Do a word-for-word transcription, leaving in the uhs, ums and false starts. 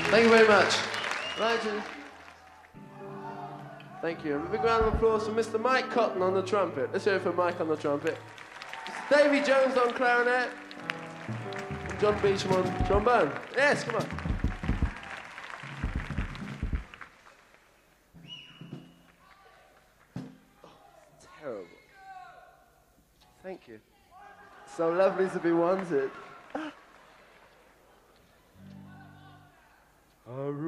Thank you very much. Right. Thank you. A big round of applause for Mister Mike Cotton on the trumpet. Let's hear it for Mike on the trumpet. Mister Davy Jones on clarinet. And John Beecham on trombone. Yes, come on. Oh, terrible. Thank you. So lovely to be wanted.